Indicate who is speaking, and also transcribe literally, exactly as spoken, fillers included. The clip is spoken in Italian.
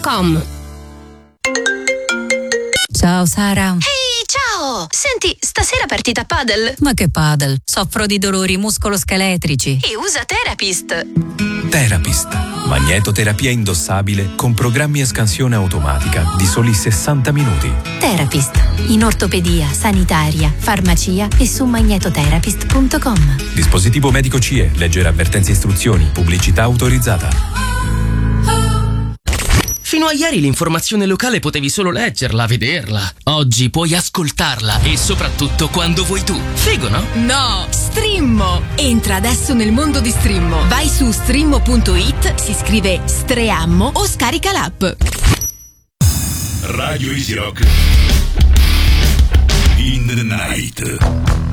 Speaker 1: com.
Speaker 2: Ciao Sara.
Speaker 1: Ehi, ciao! Senti, stasera partita padel?
Speaker 2: Ma che padel? Soffro di dolori muscoloscheletrici.
Speaker 1: E usa Therapist.
Speaker 3: Therapist, magnetoterapia indossabile con programmi a scansione automatica di soli sessanta minuti.
Speaker 4: Therapist, in ortopedia, sanitaria, farmacia e su magnetotherapist punto com.
Speaker 3: Dispositivo medico C E, leggere avvertenze e istruzioni, pubblicità autorizzata.
Speaker 5: Fino a ieri l'informazione locale potevi solo leggerla, vederla. Oggi puoi ascoltarla e soprattutto quando vuoi tu. Figo, no?
Speaker 6: No, Streammo. Entra adesso nel mondo di Streammo. Vai su streammo punto it, si scrive Streammo o scarica l'app.
Speaker 7: Radio Easy Rock. In the night.